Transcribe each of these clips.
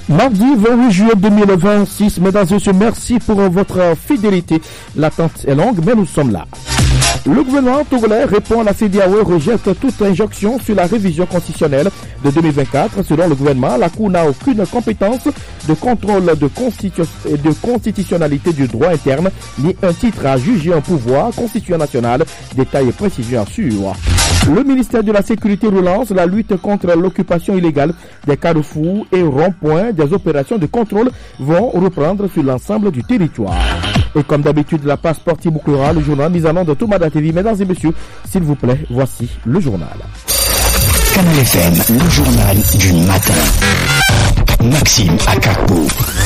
Mardi 28 juillet 2026, mesdames et messieurs, merci pour votre fidélité. L'attente est longue, mais nous sommes là. Le gouvernement togolais répond à la CEDEAO et rejette toute injonction sur la révision constitutionnelle de 2024. Selon le gouvernement, la Cour n'a aucune compétence de contrôle de constitutionnalité du droit interne, ni un titre à juger un pouvoir constituant national. Détails et précisions à suivre. Le ministère de la Sécurité relance la lutte contre l'occupation illégale des carrefours et ronds-points. Des opérations de contrôle vont reprendre sur l'ensemble du territoire. Et comme d'habitude, la page sportive bouclera le journal mis en nom de Toumada TV. Mesdames et messieurs, s'il vous plaît, voici le journal. Canal FM, le journal du matin. Maxime Akakpo.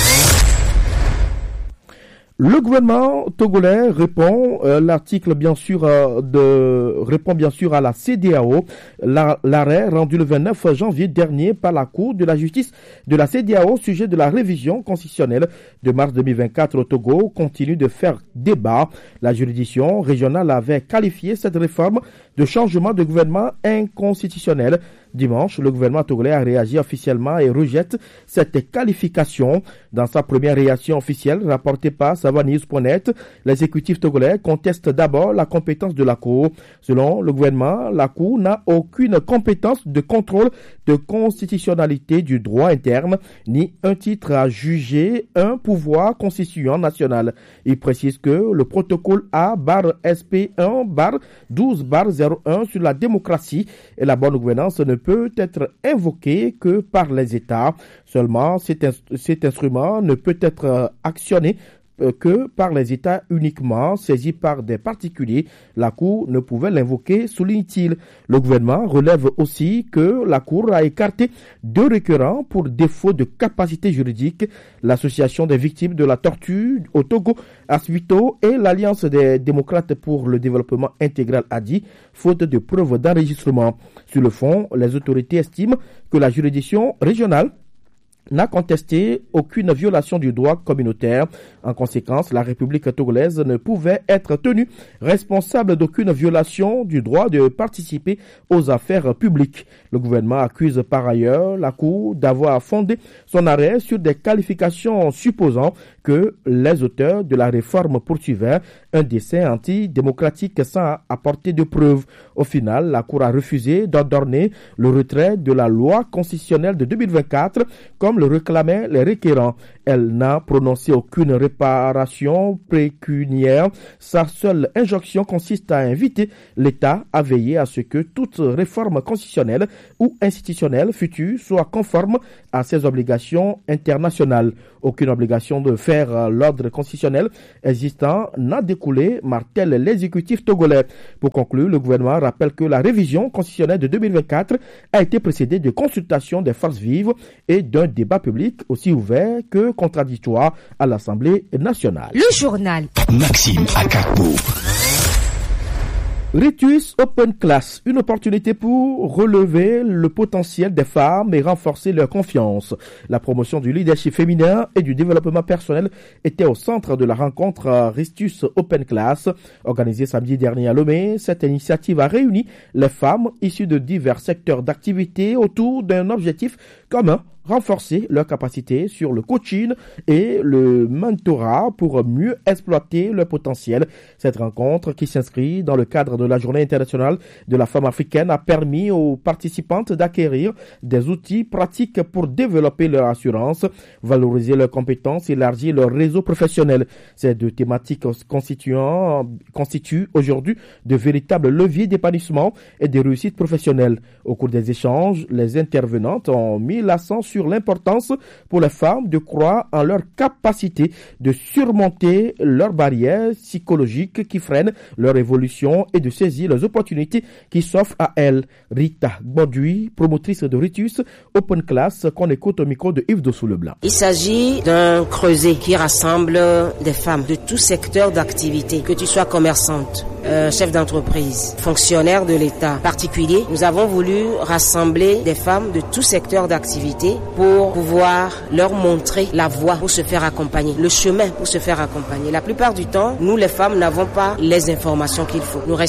Le gouvernement togolais répond, l'article bien sûr répond bien sûr à la CEDEAO. L'arrêt rendu le 29 janvier dernier par la Cour de la justice de la CEDEAO au sujet de la révision constitutionnelle de mars 2024 au Togo continue de faire débat. La juridiction régionale avait qualifié cette réforme de changement de gouvernement inconstitutionnel. Dimanche, le gouvernement togolais a réagi officiellement et rejette cette qualification. Dans sa première réaction officielle rapportée par Savanews.net, l'exécutif togolais conteste d'abord la compétence de la Cour. Selon le gouvernement, la Cour n'a aucune compétence de contrôle de constitutionnalité du droit interne, ni un titre à juger un pouvoir constituant national. Il précise que le protocole A/SP1/12/01 sur la démocratie et la bonne gouvernance ne peut être invoqué que par les États. Seulement, cet instrument ne peut être actionné que par les États uniquement saisis par des particuliers. La Cour ne pouvait l'invoquer, souligne-t-il. Le gouvernement relève aussi que la Cour a écarté 2 requérants pour défaut de capacité juridique. L'Association des victimes de la torture au Togo, ASVITO, et l'Alliance des démocrates pour le développement intégral ADI, faute de preuves d'enregistrement. Sur le fond, les autorités estiment que la juridiction régionale n'a contesté aucune violation du droit communautaire. En conséquence, la République togolaise ne pouvait être tenue responsable d'aucune violation du droit de participer aux affaires publiques. Le gouvernement accuse par ailleurs la Cour d'avoir fondé son arrêt sur des qualifications supposant que les auteurs de la réforme poursuivaient un dessein antidémocratique sans apporter de preuves. Au final, la Cour a refusé d'ordonner le retrait de la loi constitutionnelle de 2024 comme le réclamaient les requérants. Elle n'a prononcé aucune réparation pécuniaire. Sa seule injonction consiste à inviter l'État à veiller à ce que toute réforme constitutionnelle ou institutionnelle future soit conforme à ses obligations internationales. Aucune obligation de faire l'ordre constitutionnel existant n'a découlé, martèle l'exécutif togolais. Pour conclure, le gouvernement rappelle que la révision constitutionnelle de 2024 a été précédée de consultations des forces vives et d'un débat public aussi ouvert que contradictoire à l'Assemblée nationale. Le journal Maxime Akakpo. Ritus Open Class, une opportunité pour relever le potentiel des femmes et renforcer leur confiance. La promotion du leadership féminin et du développement personnel était au centre de la rencontre Ritus Open Class. Organisée samedi dernier à Lomé, cette initiative a réuni les femmes issues de divers secteurs d'activité autour d'un objectif commun: renforcer leurs capacités sur le coaching et le mentorat pour mieux exploiter leur potentiel. Cette rencontre, qui s'inscrit dans le cadre de la Journée internationale de la femme africaine, a permis aux participantes d'acquérir des outils pratiques pour développer leur assurance, valoriser leurs compétences, élargir leur réseau professionnel. Ces 2 thématiques constituent aujourd'hui de véritables leviers d'épanouissement et de réussite professionnelle. Au cours des échanges, les intervenantes ont mis l'accent sur l'importance pour les femmes de croire en leur capacité de surmonter leurs barrières psychologiques qui freinent leur évolution et de saisir les opportunités qui s'offrent à elles. Rita Gbodui, promotrice de Ritus Open Class, qu'on écoute au micro de Yves Dossou-Leblanc. Il s'agit d'un creuset qui rassemble des femmes de tout secteur d'activité, que tu sois commerçante, chef d'entreprise, fonctionnaire de l'État, particulier. Nous avons voulu rassembler des femmes de tout secteur d'activité pour pouvoir leur montrer la voie pour se faire accompagner, le chemin pour se faire accompagner. La plupart du temps, nous les femmes n'avons pas les informations qu'il faut. Nous restons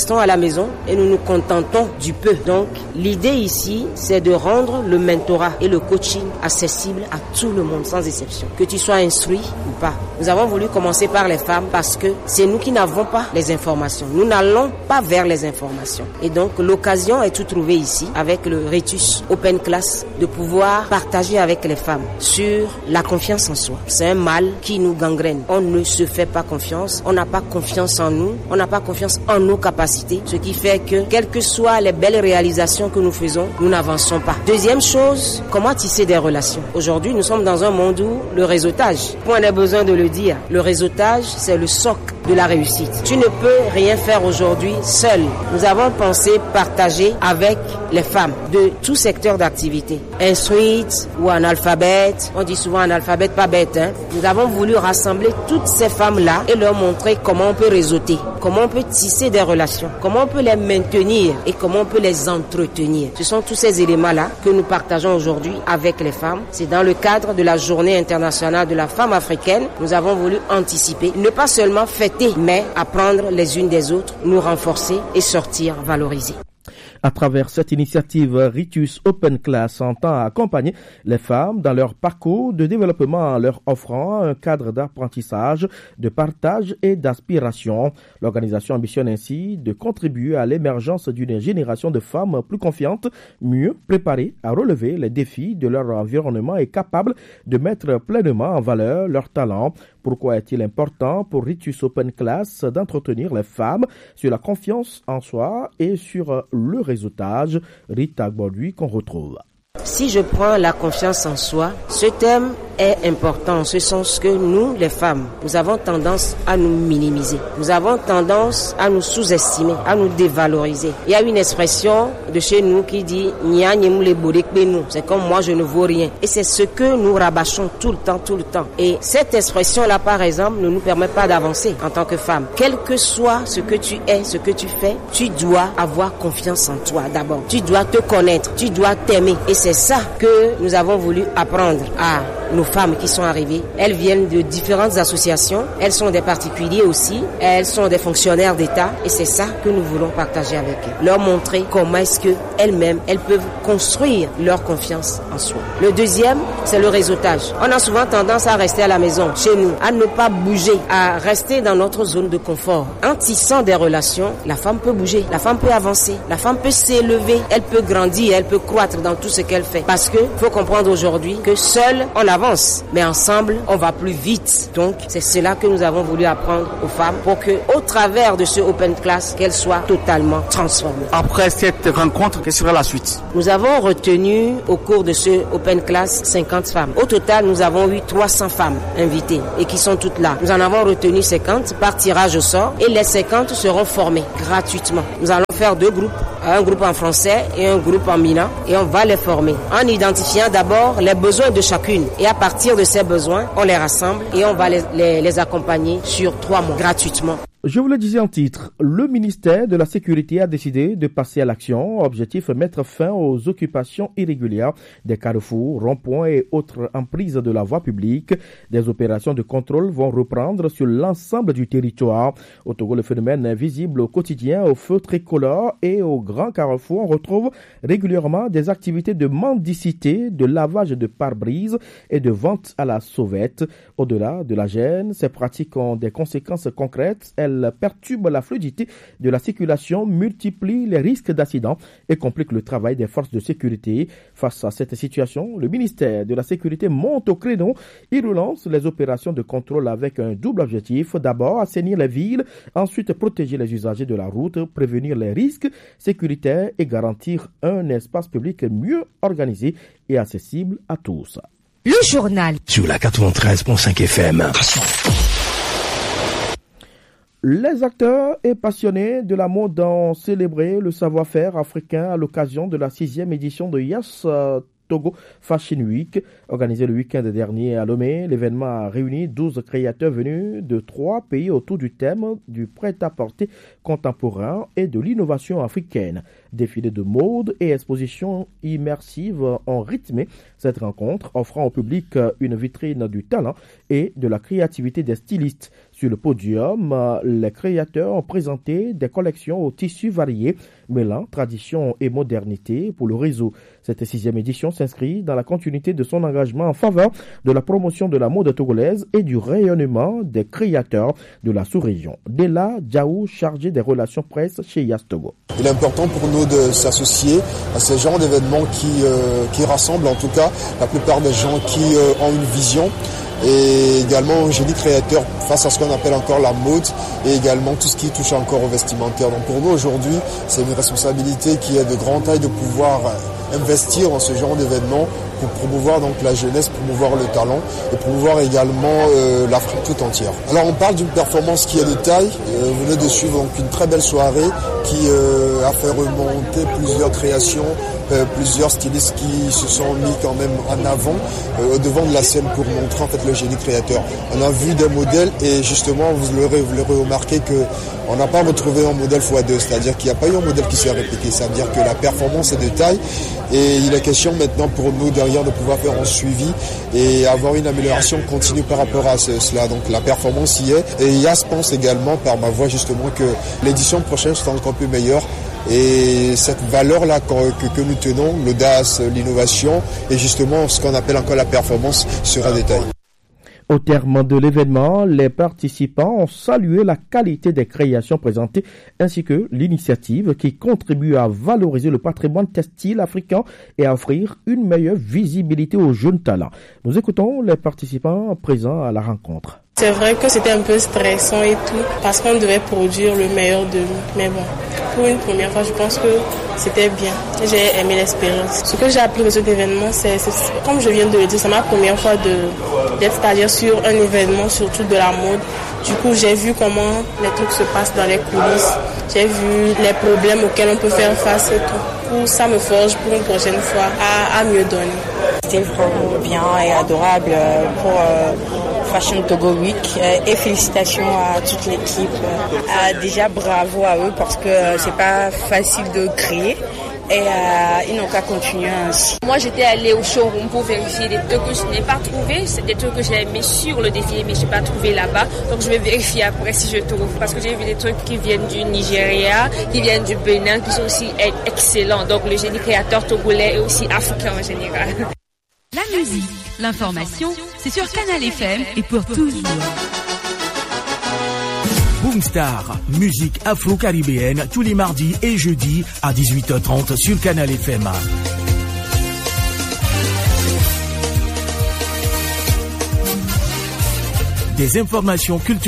restons à la maison et nous nous contentons du peu. Donc, l'idée ici, c'est de rendre le mentorat et le coaching accessible à tout le monde, sans exception. Que tu sois instruit ou pas. Nous avons voulu commencer par les femmes parce que c'est nous qui n'avons pas les informations. Nous n'allons pas vers les informations. Et donc, l'occasion est tout trouvée ici avec le Ritus Open Class de pouvoir partager avec les femmes sur la confiance en soi. C'est un mal qui nous gangrène. On ne se fait pas confiance. On n'a pas confiance en nous. On n'a pas confiance en nos capacités. Ce qui fait que, quelles que soient les belles réalisations que nous faisons, nous n'avançons pas. Deuxième chose, comment tisser des relations. Aujourd'hui, nous sommes dans un monde où le réseautage, point n'est besoin de le dire, le réseautage, c'est le socle de la réussite. Tu ne peux rien faire aujourd'hui seul. Nous avons pensé partager avec les femmes de tout secteur d'activité, instruites ou analphabètes. On dit souvent analphabète, pas bête. Nous avons voulu rassembler toutes ces femmes-là et leur montrer comment on peut réseauter, comment on peut tisser des relations, comment on peut les maintenir et comment on peut les entretenir. Ce sont tous ces éléments-là que nous partageons aujourd'hui avec les femmes. C'est dans le cadre de la Journée internationale de la femme africaine. Nous avons voulu anticiper, ne pas seulement fêter, mais apprendre les unes des autres, nous renforcer et sortir valorisés. À travers cette initiative, Ritus Open Class entend accompagner les femmes dans leur parcours de développement en leur offrant un cadre d'apprentissage, de partage et d'aspiration. L'organisation ambitionne ainsi de contribuer à l'émergence d'une génération de femmes plus confiantes, mieux préparées à relever les défis de leur environnement et capables de mettre pleinement en valeur leurs talents. Pourquoi est-il important pour Ritus Open Class d'entretenir les femmes sur la confiance en soi et sur le réseautage? Rita Gbodui qu'on retrouve. Si je prends la confiance en soi, ce thème est important en ce sens que nous, les femmes, nous avons tendance à nous minimiser. Nous avons tendance à nous sous-estimer, à nous dévaloriser. Il y a une expression de chez nous qui dit « Nya nyemu le bodekpe nous ». C'est comme moi, je ne vaux rien. Et c'est ce que nous rabâchons tout le temps. Et cette expression-là, par exemple, ne nous permet pas d'avancer en tant que femme. Quel que soit ce que tu es, ce que tu fais, tu dois avoir confiance en toi d'abord. Tu dois te connaître, tu dois t'aimer. Et c'est ça que nous avons voulu apprendre à nos femmes qui sont arrivées. Elles viennent de différentes associations, elles sont des particuliers aussi, elles sont des fonctionnaires d'État et c'est ça que nous voulons partager avec elles. Leur montrer comment est-ce qu'elles-mêmes, elles peuvent construire leur confiance en soi. Le deuxième, c'est le réseautage. On a souvent tendance à rester à la maison, chez nous, à ne pas bouger, à rester dans notre zone de confort. En tissant des relations, la femme peut bouger, la femme peut avancer, la femme peut s'élever, elle peut grandir, elle peut croître dans tout ce qu'elle fait. Parce que faut comprendre aujourd'hui que seul on avance, mais ensemble on va plus vite. Donc c'est cela que nous avons voulu apprendre aux femmes pour que, au travers de ce Open Class, qu'elles soient totalement transformées. Après cette rencontre, quelle sera la suite? Nous avons retenu au cours de ce Open Class 50 femmes. Au total, nous avons eu 300 femmes invitées et qui sont toutes là. Nous en avons retenu 50 par tirage au sort et les 50 seront formées gratuitement. Nous allons faire deux groupes, un groupe en français et un groupe en mina, et on va les former en identifiant d'abord les besoins de chacune. Et à partir de ces besoins, on les rassemble et on va les accompagner sur 3 mois gratuitement. Je vous le disais en titre, le ministère de la Sécurité a décidé de passer à l'action. Objectif, mettre fin aux occupations irrégulières des carrefours, ronds-points et autres emprises de la voie publique. Des opérations de contrôle vont reprendre sur l'ensemble du territoire. Au Togo, le phénomène est visible au quotidien, au feu tricolore et au grand carrefour. On retrouve régulièrement des activités de mendicité, de lavage de pare-brise et de vente à la sauvette. Au-delà de la gêne, ces pratiques ont des conséquences concrètes. Elles perturbent la fluidité de la circulation, multiplient les risques d'accidents et compliquent le travail des forces de sécurité. Face à cette situation, le ministère de la Sécurité monte au créneau. Il relance les opérations de contrôle avec un double objectif. D'abord, assainir les villes, ensuite protéger les usagers de la route, prévenir les risques sécuritaires et garantir un espace public mieux organisé et accessible à tous. Le journal sur la 93.5 FM. Les acteurs et passionnés de la mode ont célébré le savoir-faire africain à l'occasion de la 6e édition de Yes Togo Fashion Week. Organisé le week-end dernier à Lomé, l'événement a réuni 12 créateurs venus de 3 pays autour du thème du prêt-à-porter contemporain et de l'innovation africaine. Défilés de mode et expositions immersives ont rythmé cette rencontre, offrant au public une vitrine du talent et de la créativité des stylistes. Sur le podium, les créateurs ont présenté des collections aux tissus variés, mêlant tradition et modernité pour le réseau. Cette 6e édition s'inscrit dans la continuité de son engagement en faveur de la promotion de la mode togolaise et du rayonnement des créateurs de la sous-région. Della Diaou, chargé des relations presse chez Yas Togo. Il est important pour nous de s'associer à ce genre d'événements qui rassemblent en tout cas la plupart des gens qui ont une vision, et également un génie créateur face à ce qu'on appelle encore la mode et également tout ce qui touche encore au vestimentaire. Donc pour nous aujourd'hui, c'est une responsabilité qui est de grande taille de pouvoir investir en ce genre d'événements pour promouvoir donc la jeunesse, promouvoir le talent et promouvoir également l'Afrique tout entière. Alors on parle d'une performance qui est de taille. Vous venez de suivre donc une très belle soirée qui a fait remonter plusieurs créations, plusieurs stylistes qui se sont mis quand même en avant au devant de la scène pour montrer en fait le génie créateur. On a vu des modèles et justement vous l'aurez remarqué que on n'a pas retrouvé un modèle x2, c'est-à-dire qu'il n'y a pas eu un modèle qui s'est répliqué, c'est-à-dire que la performance est de taille et il est question maintenant pour nous derrière de pouvoir faire un suivi et avoir une amélioration continue par rapport à cela. Donc la performance y est et Yas pense également par ma voix justement que l'édition prochaine sera encore plus meilleure. Et cette valeur-là que nous tenons, l'audace, l'innovation et justement ce qu'on appelle encore la performance sera détaillée. Au terme de l'événement, les participants ont salué la qualité des créations présentées ainsi que l'initiative qui contribue à valoriser le patrimoine textile africain et à offrir une meilleure visibilité aux jeunes talents. Nous écoutons les participants présents à la rencontre. C'est vrai que c'était un peu stressant et tout, parce qu'on devait produire le meilleur de nous. Mais bon, pour une première fois, je pense que c'était bien. J'ai aimé l'expérience. Ce que j'ai appris de cet événement, c'est comme je viens de le dire, c'est ma première fois d'être, c'est-à-dire sur un événement, surtout de la mode. Du coup, j'ai vu comment les trucs se passent dans les coulisses. J'ai vu les problèmes auxquels on peut faire face et tout. Ça me forge pour une prochaine fois à mieux donner. C'était vraiment bien et adorable pour Fashion Togo Week et félicitations à toute l'équipe. Déjà bravo à eux parce que c'est pas facile de créer. Et ils n'ont qu'à continuer ainsi. Moi, j'étais allée au showroom pour vérifier des trucs que je n'ai pas trouvés. C'est des trucs que j'ai aimés sur le défilé, mais je n'ai pas trouvé là-bas. Donc, je vais vérifier après si je trouve. Parce que j'ai vu des trucs qui viennent du Nigeria, qui viennent du Bénin, qui sont aussi excellents. Donc, le génie créateur togolais et aussi africain en général. La musique, l'information, c'est sur Canal FM et pour toujours. Boomstar, musique afro-caribéenne tous les mardis et jeudis à 18h30 sur Canal FM. Des informations culturelles.